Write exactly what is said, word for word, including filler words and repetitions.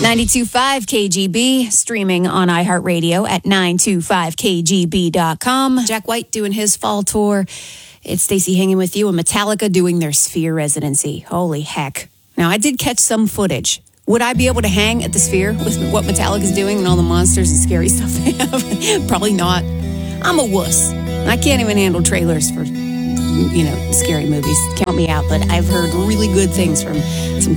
ninety-two point five K G B, streaming on iHeartRadio at nine two five K G B dot com. Jack White doing his fall tour. It's Stacey hanging with you, and Metallica doing their Sphere residency. Holy heck. Now, I did catch some footage. Would I be able to hang at the Sphere with what Metallica's doing and all the monsters and scary stuff they have? Probably not. I'm a wuss. I can't even handle trailers for, you know, scary movies. Count me out. But I've heard really good things from some